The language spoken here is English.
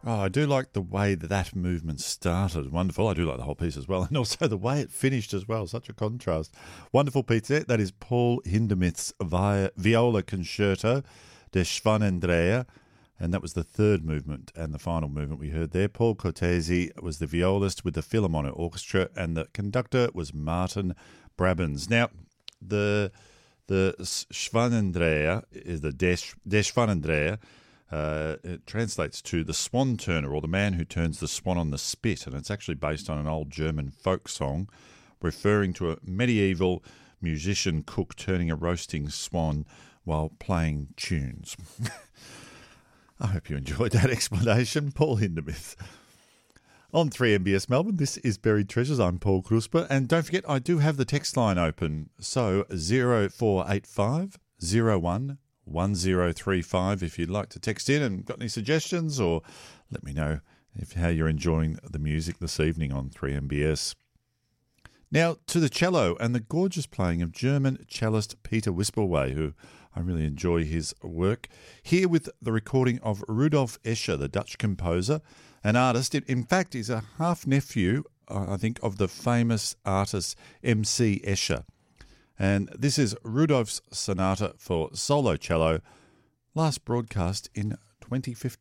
Oh, I do like the way that movement started. Wonderful. I do like the whole piece as well. And also the way it finished as well. Such a contrast. Wonderful piece there. That is Paul Hindemith's Viola Concerto de Schwanendrea. And that was the third movement and the final movement we heard there. Paul Cortese was the violist with the Philharmonic Orchestra, and the conductor was Martin Brabants. Now, the Schwanendrea is the De Schwanendrea. It translates to the swan turner, or the man who turns the swan on the spit, and it's actually based on an old German folk song referring to a medieval musician cook turning a roasting swan while playing tunes. I hope you enjoyed that explanation. Paul Hindemith. On 3MBS Melbourne, this is Buried Treasures. I'm Paul Krusper, and don't forget I do have the text line open, so 0485 01 1035 if you'd like to text in and got any suggestions, or let me know how you're enjoying the music this evening on 3MBS. Now to the cello and the gorgeous playing of German cellist Peter Wispelwey, who I really enjoy his work, here with the recording of Rudolf Escher, the Dutch composer and artist. In fact, he's a half-nephew, I think, of the famous artist M.C. Escher. And this is Rudolf's Sonata for Solo Cello, last broadcast in 2015.